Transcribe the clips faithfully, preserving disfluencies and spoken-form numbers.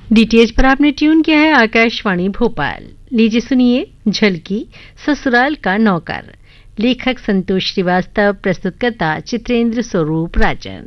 DTH पर आपने tune किया है आकाशवाणी भोपाल। लीजिए सुनिए झलकी ससुराल का नौकर। लेखक संतोष श्रीवास्तव, प्रस्तुतकर्ता चित्रेंद्र स्वरूप राजन।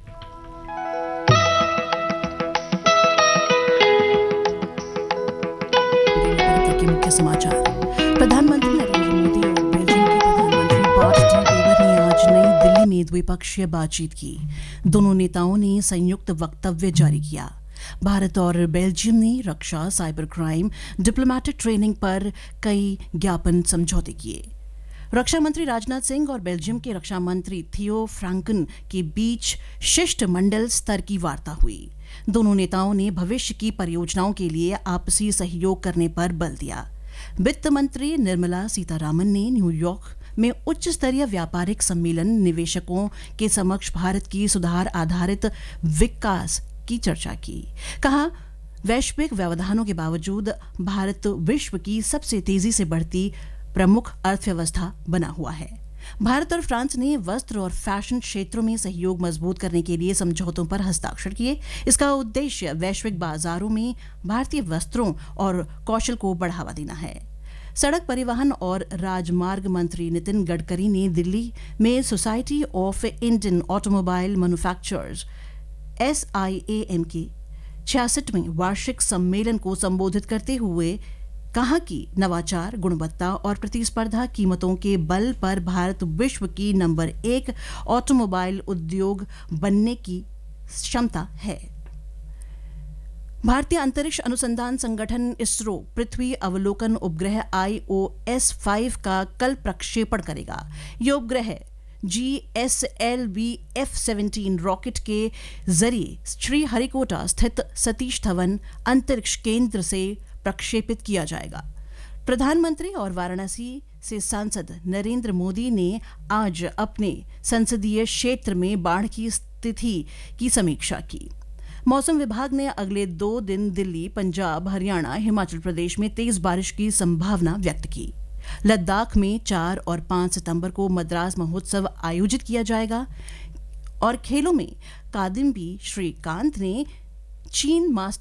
के मुख्य समाचार। प्रधानमंत्री नरेंद्र मोदी और बेल्जियम के प्रधानमंत्री बार्ट डी वेवर ने आज नई दिल्ली में द्विपक्षीय बातचीत की। दोनों नेताओं ने संयुक्त वक्तव्य जारी किया। भारत और बेल्जियम ने रक्षा, साइबर क्राइम, डिप्लोमेटिक ट्रेनिंग पर कई ज्ञापन समझौते किए। रक्षा मंत्री राजनाथ सिंह और बेल्जियम के रक्षा मंत्री थियो फ्रांकन के बीच शिष्टमंडल स्तर की वार्ता हुई। दोनों नेताओं ने भविष्य की परियोजनाओं के लिए आपसी सहयोग करने पर बल दिया। वित्त मंत्री निर्मला सीतारामन ने न्यूयॉर्क में उच्च स्तरीय व्यापारिक सम्मेलन निवेशकों के समक्ष भारत की सुधार आधारित विकास की चर्चा की। कहा, वैश्विक व्यवधानों के बावजूद भारत विश्व की सबसे तेजी से बढ़ती प्रमुख अर्थव्यवस्था बना हुआ है। भारत और फ्रांस ने वस्त्र और फैशन क्षेत्रों में सहयोग मजबूत करने के लिए समझौतों पर हस्ताक्षर किए। इसका उद्देश्य वैश्विक बाजारों में भारतीय वस्त्रों और कौशल को बढ़ावा देना है। सड़क परिवहन और राजमार्ग मंत्री नितिन गडकरी ने दिल्ली में society of Indian automobile manufacturers S I A M के छियासठवें वार्षिक सम्मेलन को संबोधित करते हुए कहा कि नवाचार, गुणवत्ता और प्रतिस्पर्धा कीमतों के बल पर भारत विश्व की नंबर एक ऑटोमोबाइल उद्योग बनने की क्षमता है। भारतीय अंतरिक्ष अनुसंधान संगठन इसरो पृथ्वी अवलोकन उपग्रह आई ओ एस फाइव का कल प्रक्षेपण करेगा। यह उपग्रह G S L V F seventeen rocket के जरिए श्रीहरिकोटा स्थित सतीश धवन अंतरिक्ष केंद्र से प्रक्षेपित किया जाएगा। प्रधानमंत्री और वाराणसी से सांसद नरेंद्र मोदी ने आज अपने संसदीय क्षेत्र में बाढ़ की स्थिति की समीक्षा की। मौसम विभाग ने अगले दो दिन दिल्ली, पंजाब, हरियाणा, हिमाचल प्रदेश में तेज बारिश की संभावना व्यक्त की। लद्दाख में चार और पांच सितंबर को मद्रास महोत्सव आयोजित किया जाएगा। और खेलों में कादिम्बी श्रीकांत ने चीन मास्टर